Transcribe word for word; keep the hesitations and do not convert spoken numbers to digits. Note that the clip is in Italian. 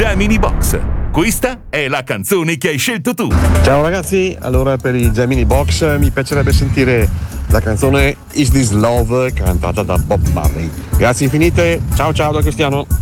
Gemini Box. Questa è la canzone che hai scelto tu. Ciao ragazzi, allora per i Gemini Box mi piacerebbe sentire la canzone Is This Love cantata da Bob Marley. Grazie infinite, ciao ciao da Cristiano.